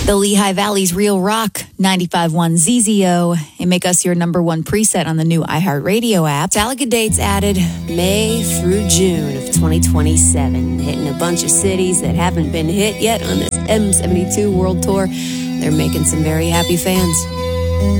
The Lehigh Valley's Real Rock, 95.1 ZZO, and make us your number one preset on the new iHeartRadio app. Talaga dates added May through June of 2027, hitting a bunch of cities that haven't been hit yet on this M72 World Tour. They're making some very happy fans.